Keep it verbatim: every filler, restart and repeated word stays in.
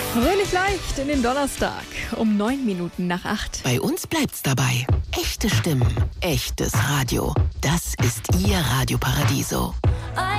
Fröhlich leicht in den Donnerstag um neun Minuten nach acht. Bei uns bleibt's dabei. Echte Stimmen, echtes Radio. Das ist Ihr Radio Paradiso.